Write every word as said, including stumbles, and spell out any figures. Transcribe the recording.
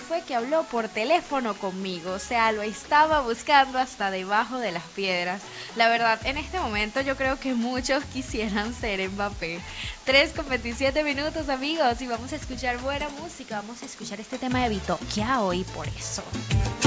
fue que habló por teléfono conmigo, o sea, lo estaba buscando hasta debajo de las piedras. La verdad, en este momento yo creo que muchos quisieran ser Mbappé. Tres con veintisiete minutos, amigos, y vamos a escuchar buena música. Vamos a escuchar este tema de Vito, ¿qué hoy por eso?